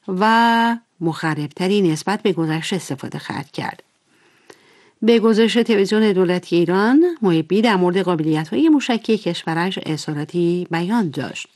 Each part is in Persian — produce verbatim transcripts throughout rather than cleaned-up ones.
و مخربتری نسبت به گذشته استفاده خواهد کرد. به گزارش تلویزیون دولتی ایران، محبی در مورد قابلیت‌های موشکی کشورش اظهاراتی بیان داشت.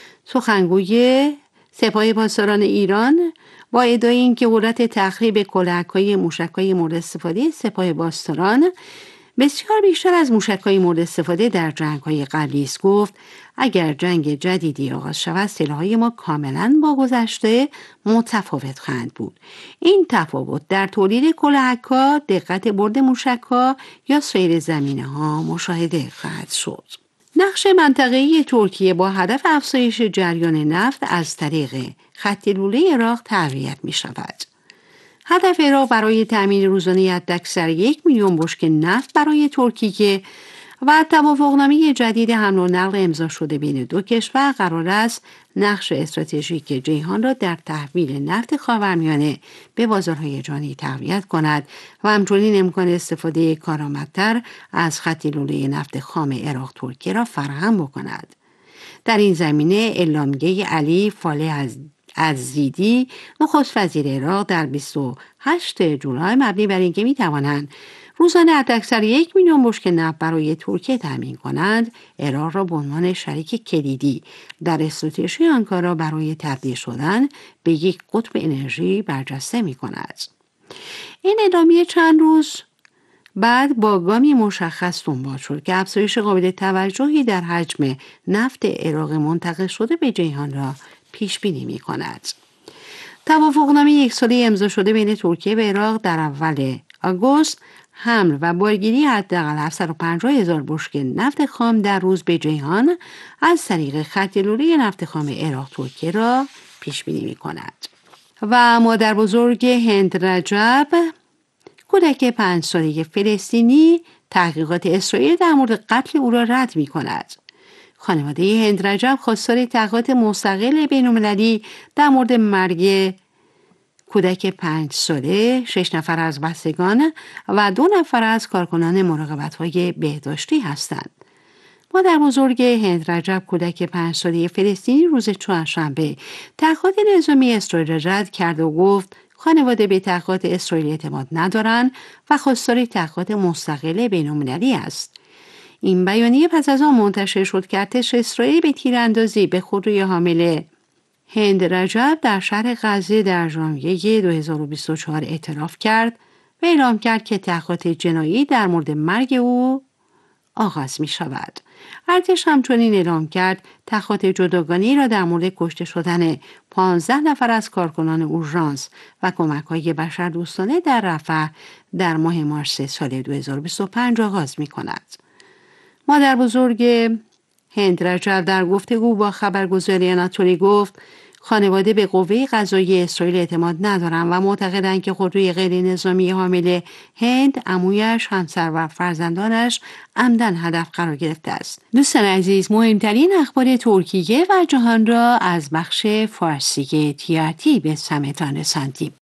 سخنگوی سپاه پاسداران ایران با ادعای اینکه قدرت تخریب کلاهک‌های موشک‌های مورد استفاده سپاه پاسداران بسیار بیشتر از موشک‌های مورد استفاده در جنگ‌های قبلی است، گفت اگر جنگ جدیدی آغاز شود سلاح‌های ما کاملاً با گذشته متفاوت خواهند بود. این تفاوت در تولید کلاهک‌ها، دقت برد موشک‌ها یا سیر زمینه‌ها مشاهده خواهد شد. نقش منطقه‌ای ترکیه با هدف افزایش جریان نفت از طریق خط لوله عراق تقویت می‌شود. هدف عراق برای تأمین روزانه حداکثر یک میلیون بشکه نفت برای ترکیه و توافقنامه جدید حمل و نقل امضا شده بین دو کشور قرار است نقش استراتژیک جیهان را در تحویل نفت خاورمیانه به بازارهای جهانی تقویت کند و همچنین امکان استفاده کارآمدتر از خط لوله نفت خام عراق ترکیه را فراهم بکند. در این زمینه اعلامیه علی فالح از عزیدی نخست وزیر عراق در بیست و هشتم جولای مبنی بر اینکه می‌توانند روزانه حداکثر یک میلیون بشکه نفت برای ترکیه تامین کنند، عراق را به عنوان شریک کلیدی در استراتژی آنکارا برای تبدیل شدن به یک قطب انرژی برجسته می‌کند. این اعلامیه چند روز بعد با گامی مشخص دنبال شد که افزایش قابل توجهی در حجم نفت عراق منتقل شده به جیهان را پیش بینی می کند. توافقنامه یک ساله امضا شده بین ترکیه و عراق در اول آگوست حمل و بارگیری حداقل هفتصد و پنجاه هزار بشکه نفت خام در روز به جیهان از طریق خط لوله نفت خام عراق ترکیه را پیش بینی می کند. و مادر بزرگ هند رجب، کودک پنج ساله فلسطینی، تحقیقات اسرائیل در مورد قتل او را رد می کند. خانواده هند رجب خواستار تحقیقات مستقل بین‌المللی در مورد مرگ کودک پنج ساله، شش نفر از بستگان و دو نفر از کارکنان مراقبت‌های بهداشتی هستند. مادر بزرگ هند رجب، کودک پنج ساله فلسطینی، روز چهارشنبه تحقیقات نظامی اسرائیل را رد کرد و گفت خانواده به تحقیقات اسرائیل اعتماد ندارند و خواستار تحقیقات مستقل بین‌المللی است. این بیانیه پس از آن منتشر شد که ارتش اسرائیل به تیراندازی به خودروی حامل هند رجب در شهر غزه در ژانویه دو هزار و بیست و چهار اعتراف کرد و اعلام کرد که تحقیقات جنایی در مورد مرگ او آغاز می شود. ارتش همچنین اعلام کرد تحقیقات جداگانه‌ای را در مورد کشته شدن پانزده نفر از کارکنان اورژانس و کمک‌های بشردوستانه در رفح در ماه مارس سال دو هزار و بیست و پنج آغاز می کند. مادر بزرگ هند رجب در گفتگو با خبرگزاری آناتولی گفت خانواده به قوه قضاییه اسرائیل اعتماد ندارند و معتقدند که خودروی غیر نظامی حامل هند، عمویش، همسر و فرزندانش عمدن هدف قرار گرفته است. دوستان عزیز، مهمترین اخبار ترکیه و جهان را از بخش فارسی تی آر تی به سمعتان رساندیم.